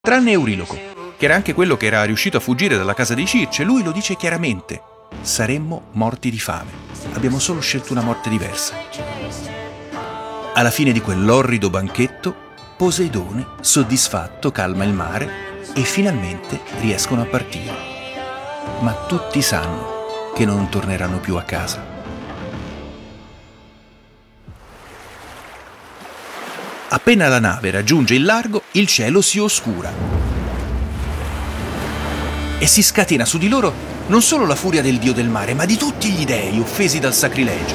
Tranne Euriloco, che era anche quello che era riuscito a fuggire dalla casa di Circe. Lui lo dice chiaramente: saremmo morti di fame. Abbiamo solo scelto una morte diversa. Alla fine di quell'orrido banchetto, Poseidone, soddisfatto, calma il mare e finalmente riescono a partire. Ma tutti sanno che non torneranno più a casa. Appena la nave raggiunge il largo, il cielo si oscura e si scatena su di loro non solo la furia del dio del mare, ma di tutti gli dei offesi dal sacrilegio.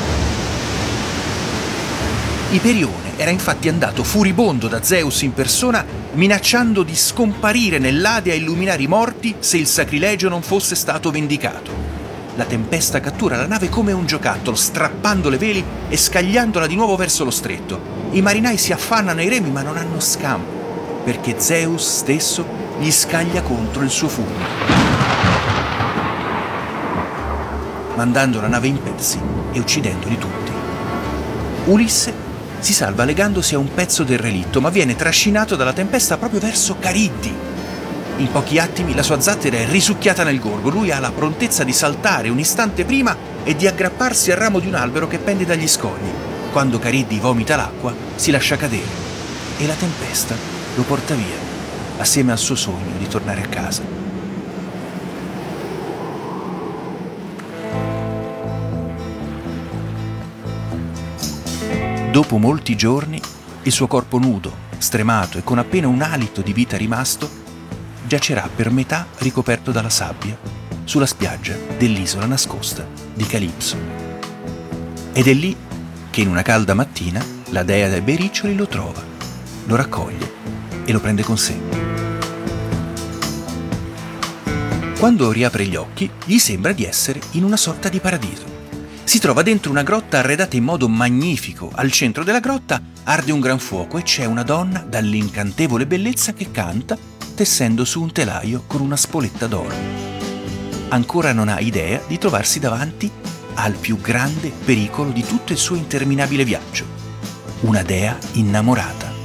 Iperione era infatti andato furibondo da Zeus in persona, minacciando di scomparire nell'Ade a illuminare i morti se il sacrilegio non fosse stato vendicato. La tempesta cattura la nave come un giocattolo, strappando le veli e scagliandola di nuovo verso lo stretto. I marinai si affannano ai remi ma non hanno scampo, perché Zeus stesso gli scaglia contro il suo fulmine, mandando la nave in pezzi e uccidendoli tutti. Ulisse si salva legandosi a un pezzo del relitto, ma viene trascinato dalla tempesta proprio verso Cariddi. In pochi attimi la sua zattera è risucchiata nel gorgo. Lui ha la prontezza di saltare un istante prima e di aggrapparsi al ramo di un albero che pende dagli scogli. Quando Cariddi vomita l'acqua, si lascia cadere e la tempesta lo porta via, assieme al suo sogno di tornare a casa. Dopo molti giorni, il suo corpo nudo, stremato e con appena un alito di vita rimasto, giacerà per metà ricoperto dalla sabbia sulla spiaggia dell'isola nascosta di Calipso. Ed è lì che in una calda mattina la dea dei bei riccioli lo trova, lo raccoglie e lo prende con sé. Quando riapre gli occhi, gli sembra di essere in una sorta di paradiso. Si trova dentro una grotta arredata in modo magnifico. Al centro della grotta arde un gran fuoco e c'è una donna dall'incantevole bellezza che canta, tessendo su un telaio con una spoletta d'oro. Ancora non ha idea di trovarsi davanti al più grande pericolo di tutto il suo interminabile viaggio: una dea innamorata.